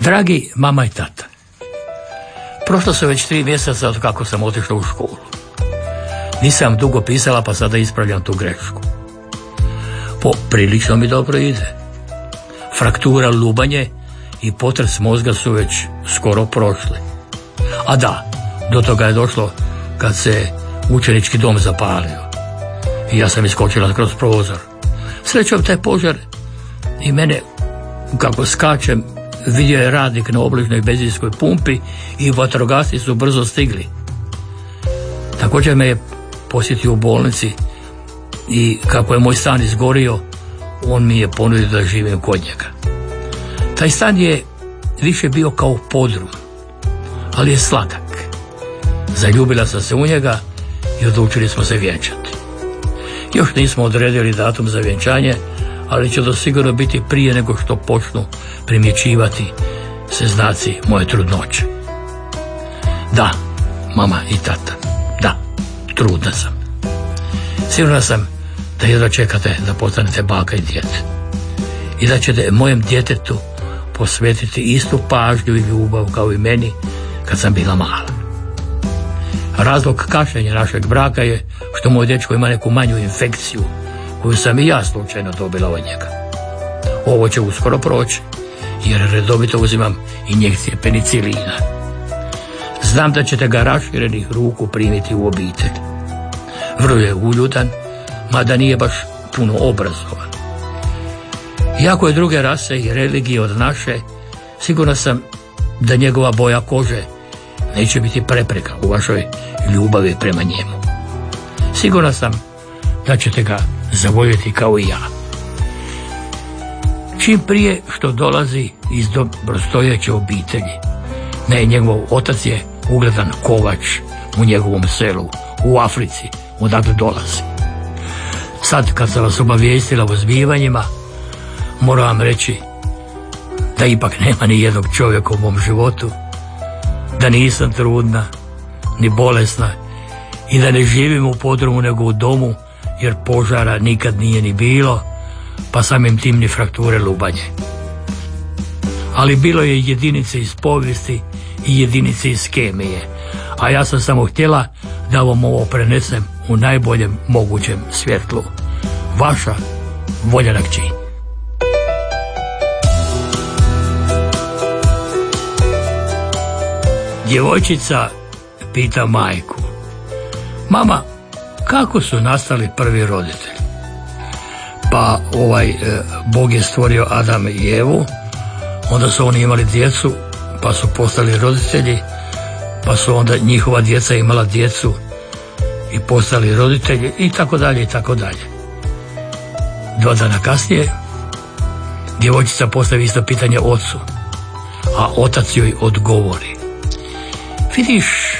Dragi mama i tata, prošlo se već 3 mjeseca od kako sam otišla u školu. Nisam dugo pisala, pa sada ispravljam tu grešku. Prilično mi dobro ide. Fraktura lubanje i potres mozga su već skoro prošli. A da, do toga je došlo kad se učenički dom zapalio. I ja sam iskočila kroz prozor. Srećom taj požar i mene, kako skačem, vidio je radnik na obližnoj benzinskoj pumpi i vatrogasci su brzo stigli. Također me je posjetio u bolnici i kako je moj stan izgorio, on mi je ponudio da živim kod njega. Taj stan je više bio kao podrum, ali je sladak. Zaljubila sam se u njega i odlučili smo se vjenčati. Još nismo odredili datum za vjenčanje, ali će to sigurno biti prije nego što počnu primjećivati se znaci moje trudnoće. Da, mama i tata, da, trudna sam. Siguran sam da jedva čekate da postanete baka i dijete i da ćete mojem djetetu posvetiti istu pažnju i ljubav kao i meni kad sam bila mala. Razlog kašnjenja našeg braka je što moj dečko ima neku manju infekciju koju sam i ja slučajno dobila od njega. Ovo će uskoro proći jer redovito uzimam injekcije penicilina. Znam da ćete ga raširenih ruku primiti u obitelj. Vrlo je uljudan, mada nije baš puno obrazovan. Iako je druge rase i religije od naše, siguran sam da njegova boja kože neće biti prepreka u vašoj ljubavi prema njemu. Siguran sam da ćete ga zavoljeti kao i ja. Čim prije što dolazi iz dobrostojeće obitelji. Ne, njegov otac je ugledan kovač u njegovom selu, u Africi, odakle dolazi. Sad kad sam vas obavijestila o zbivanjima, moram vam reći da ipak nema ni jednog čovjeka u mom životu, da nisam trudna, ni bolesna i da ne živim u podrumu nego u domu, jer požara nikad nije ni bilo, pa samim tim ni frakture lubanje. Ali bilo je jedinice iz povijesti i jedinice iz kemije, a ja sam samo htjela da vam ovo prenesem u najboljem mogućem svjetlu. Vaša Voljana kći. Djevojčica pita majku: mama, kako su nastali prvi roditelji? Pa Bog je stvorio Adama i Evu, onda su oni imali djecu, pa su postali roditelji, pa su onda njihova djeca imala djecu i postali roditelji i tako dalje i tako dalje. 2 dana kasnije djevojčica postavi isto pitanje ocu, a otac joj odgovori: vidiš,